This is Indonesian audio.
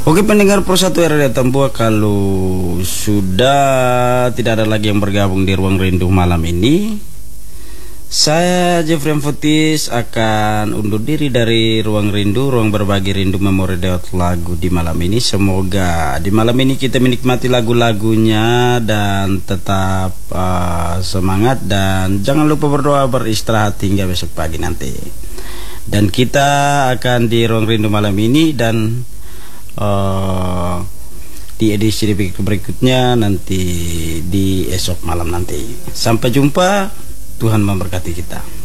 Oke pendengar Pro 1 RRI Tambua, kalau sudah tidak ada lagi yang bergabung di Ruang Rindu malam ini, saya Jeffrey Futis akan undur diri dari Ruang Rindu, ruang berbagi rindu memori dewat lagu di malam ini. Semoga di malam ini kita menikmati lagu-lagunya dan tetap semangat, dan jangan lupa berdoa, beristirahat hingga besok pagi nanti. Dan kita akan di Ruang Rindu malam ini, dan di edisi berikutnya nanti di esok malam nanti. Sampai jumpa, Tuhan memberkati kita.